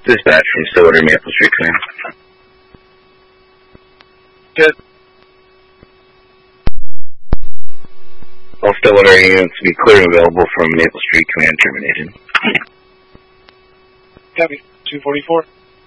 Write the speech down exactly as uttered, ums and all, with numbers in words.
Dispatch from Stillwater, Maple Street Command. Good. All Stillwater units to be clear and available from Maple Street Command termination. Copy. two forty-four.